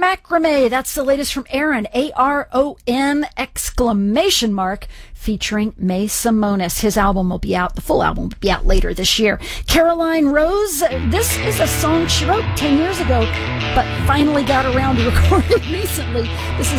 Macrame. That's the latest from Aaron, ARON exclamation mark, featuring May Simonis. His album will be out, the full album will be out later this year. Caroline Rose, this is a song she wrote 10 years ago, but finally got around to recording recently. This is